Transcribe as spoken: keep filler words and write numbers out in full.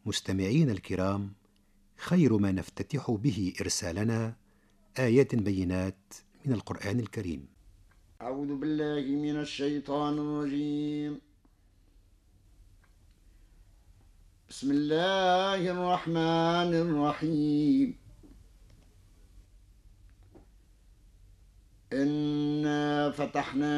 مستمعين الكرام، خير ما نفتتح به إرسالنا آيات بينات من القرآن الكريم. أعوذ بالله من الشيطان الرجيم. بسم الله الرحمن الرحيم. إنا فتحنا